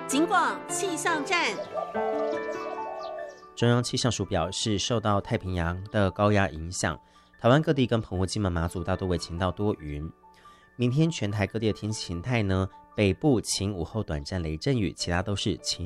警广气象站。 中央气象署表示，受到太平洋的高压影响，台湾各地跟澎湖、金门、马祖大多为晴到多云。明天全台各地的天气形态呢，北部晴，午后短暂雷阵雨，其他都是晴